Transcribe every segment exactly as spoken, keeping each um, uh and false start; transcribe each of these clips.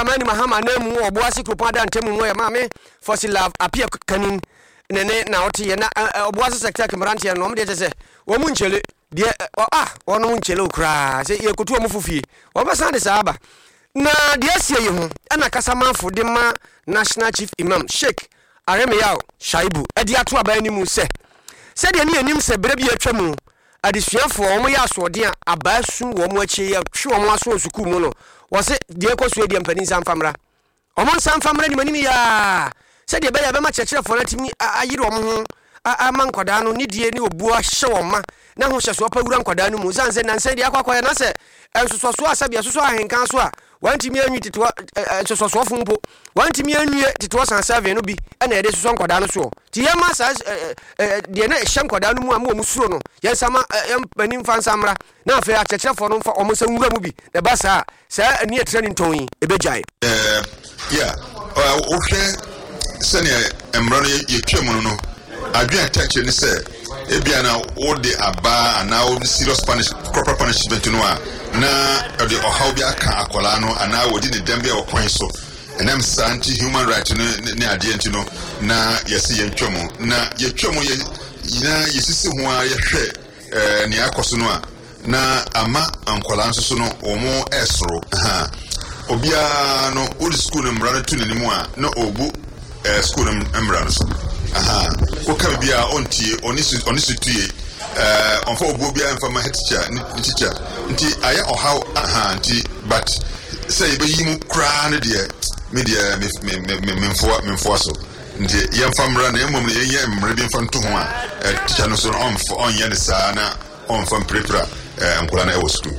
Dramani Mahama nemu obuasi kupada ntemu mo ya mame Fossil Love apia kanin nene na oti ye na obuasi sector kemeranti ya no mde tese wo munchele de ah wono munchele okra se ye kotu omufufie wo basande saaba na de asie ye ho na kasamafo de ma National Chief Imam Sheikh Aremeyao Shaibu edi ato aba ni mu se se de ne anim se bere bi atwamu adisuafo omo ya asode a abasu wo mo achi ya hwe omo aso osuku mu no wo se de ekoso edi ampani samfamra omo samfamra ni manimi ya se de be ya be ma chechefo na timi ayire omo ho ama nkoda no ni die ni obuo hye wo ma na ho hye so pawura nkoda no mu sanse na nse de akwakoya na se ensoso so asabia so so ahenkan so a wantimi anwi titwa ensoso so fumpo wantimi anwie titwa sanseven no bi na ede so nkoda no so ti yema sa de na hye nkoda no mu am omu suro no yensama yampanim fansamra na afa achechefo no mfa omo sanwura mu bi de basa sa ani etre ni nton ebejai eh yeah o hwe sene emro no yetwemu no adwen attention ni say ebia na all the aba and now serious punish proper punishment no a na the how bia ka akola no ana wodi ne dembe e okwan so enam santi human right no ne ade enti no na yesi yentwemu na yetwemu ye na yesisi ho a yehwe eh ne akoso no a na ama ankola nso so no omo esro ha obia no old school no mra to ne mu a na obu eh school no mra no so aha ko ka bia ontie onisi onisi tuye eh onfa obo bia mfa ma teacher ni teacher nti aya ohaw aha nti but say be yimu kra ne de media me me me mfo me mfo so nti yemfa mra na emom ne yeye mra bi mfa nto ho a teacher no so onfa onye ne saa na onfa prepara eh nkola na e wo school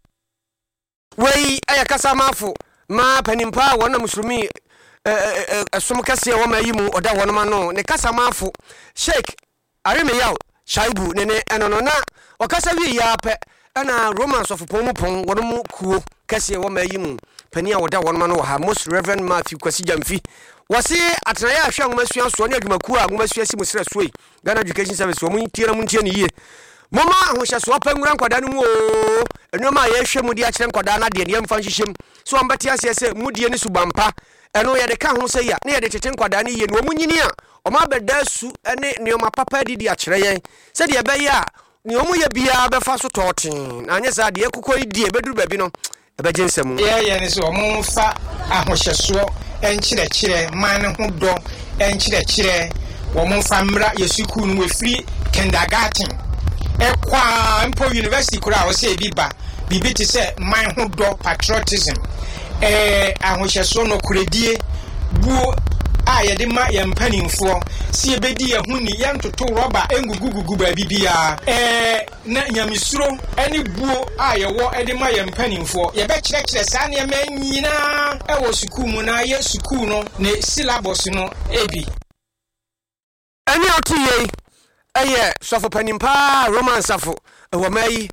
wei aya kasamafo ma panimpa wona muslimi asum kase wo ma yimu oda wonoma no ne kasa mafo Sheikh Aremeyao Shaibu nene enono na okasa wi ya pe ana romance of pomupon wonomu kuo kase wo ma yimu pani a oda wonoma no ha Most Reverend Matthew Kwasi Jamfi wasi atraya ahwa ngomasua so ne adwumaku a ngomasua si musira suoi Ghana Education Service wo mun tiera mun tie ne yie mama ahosha so apangura nkwada no mu o enoma ye hwe mu di a kire nkwada na de ne mfa nhyehyem so ambati ase ase mu die ne subampa eno ye de ka ho se ya na ye de tete nkwada ne ye no munyini a o ma beda su ene ne o ma papa didi a kire yen se de be ya ne o mu ye bia be fa so totin anye sa de ekukọ idie beduru ba bi no e be jensem ye ye ne so o mu fa ahohyeso enkyire kire man ne ho do enkyire kire wo mu fa mra yesuku no we free kindergarten ekwa mpo university kura o se biba bibi ti se man ho do patriotism eh ahohyeso no kuredie buo a ye de ma ye mpanimfo si ebedi ye huni ye ntoto roba engugugugu ba bibia eh na nyamisuro eni buo a ye wo ede ma ye mpanimfo ye be kire kire sa ne ma nyina e wo sukuu mu na ye sukuu no ne syllabus no ebi ani otiye eye sofo panimpa romance afo e wo mai